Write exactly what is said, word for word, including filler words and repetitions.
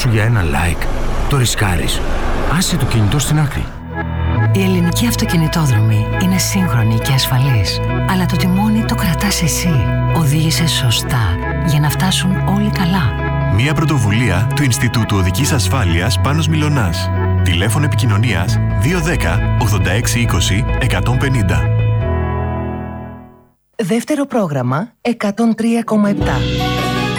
σου για ένα like? Το ρισκάρεις? Άσε το κινητό στην άκρη. Η ελληνική αυτοκινητόδρομη είναι σύγχρονη και ασφαλής, αλλά το τιμόνι το κρατάς εσύ. Οδήγησε σωστά για να φτάσουν όλοι καλά. Μια πρωτοβουλία του Ινστιτούτου Οδικής Ασφάλειας Πάνος Μιλωνάς. Τηλέφωνο επικοινωνίας δύο ένα μηδέν ογδόντα έξι είκοσι εκατόν πενήντα. Δεύτερο πρόγραμμα εκατόν τρία κόμμα επτά.